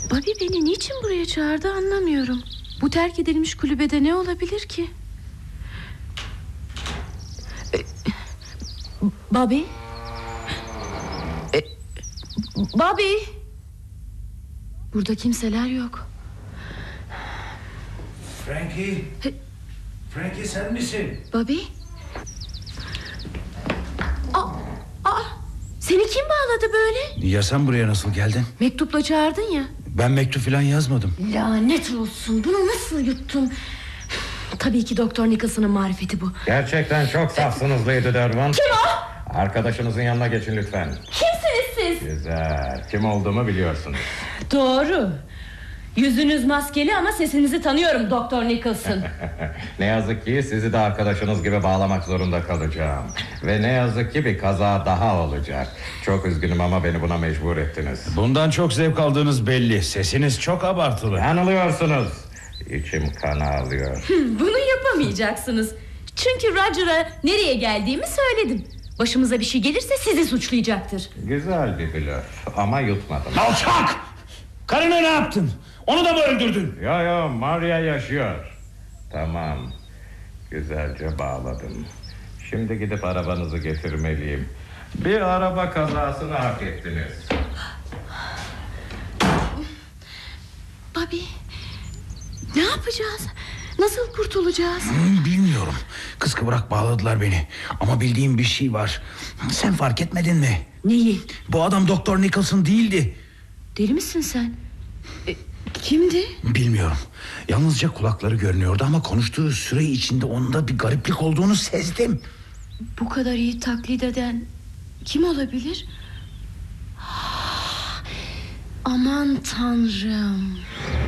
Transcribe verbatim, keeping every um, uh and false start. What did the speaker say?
Bobby beni niçin buraya çağırdı anlamıyorum. Bu terk edilmiş kulübede ne olabilir ki? Bobby? Bobby? Burada kimseler yok. Frankie? Frankie sen misin? Bobby? Aa, aa, seni kim bağladı böyle? Ya sen buraya nasıl geldin? Mektupla çağırdın ya. Ben mektup falan yazmadım. Lanet olsun, bunu nasıl yuttun? Tabii ki Doktor Nicholson'ın marifeti bu. Gerçekten çok safsınız Lady Durban. Kim o? Arkadaşınızın yanına geçin lütfen. Kimsiniz siz? Güzel. Kim olduğumu biliyorsunuz. Doğru. Yüzünüz maskeli ama sesinizi tanıyorum Doktor Nicholson. Ne yazık ki sizi de arkadaşınız gibi bağlamak zorunda kalacağım. Ve ne yazık ki bir kaza daha olacak. Çok üzgünüm ama beni buna mecbur ettiniz. Bundan çok zevk aldığınız belli. Sesiniz çok abartılı. Yanılıyorsunuz. İçim kan ağlıyor. Bunu yapamayacaksınız. Çünkü Roger'a nereye geldiğimi söyledim. Başımıza bir şey gelirse sizi suçlayacaktır. Güzel bir blöf ama yutmadım. Alçak! Karına ne yaptın? Onu da mı öldürdün? Yo yo, Maria yaşıyor. Tamam. Güzelce bağladım. Şimdi gidip arabanızı getirmeliyim. Bir araba kazasını hak ettiniz. Bobby, ne yapacağız? Nasıl kurtulacağız? Hmm, bilmiyorum. Kıskıvrak bağladılar beni. Ama bildiğim bir şey var. Sen fark etmedin mi? Neyi? Bu adam Doktor Nicholson değildi. Deli misin sen? E, kimdi? Bilmiyorum. Yalnızca kulakları görünüyordu ama konuştuğu süre içinde onda bir gariplik olduğunu sezdim. Bu kadar iyi taklit eden kim olabilir? Aman Tanrım.